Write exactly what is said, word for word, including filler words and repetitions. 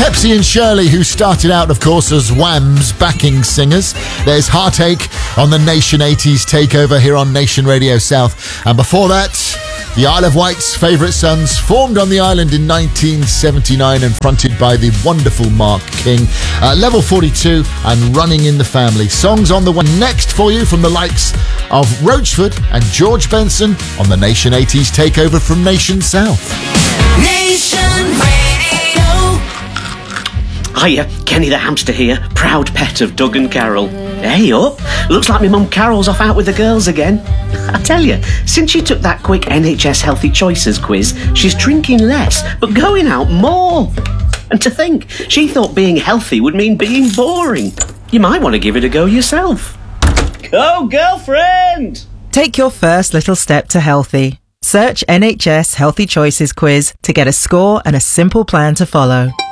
Pepsi and Shirley, who started out, of course, as Wham's backing singers. There's Heartache on the Nation eighties takeover here on Nation Radio South. And before that, the Isle of Wight's Favourite Sons, formed on the island in nineteen seventy-nine and fronted by the wonderful Mark King. Uh, Level forty-two and Running in the Family. Songs on the one next for you from the likes of Roachford and George Benson on the Nation eighties takeover from Nation South. Nation Radio. Hiya, Kenny the hamster here, proud pet of Doug and Carol. Hey up, looks like my mum Carol's off out with the girls again. I tell you, since she took that quick N H S Healthy Choices quiz, she's drinking less, but going out more. And to think, she thought being healthy would mean being boring. You might want to give it a go yourself. Go, girlfriend! Take your first little step to healthy. Search N H S Healthy Choices quiz to get a score and a simple plan to follow.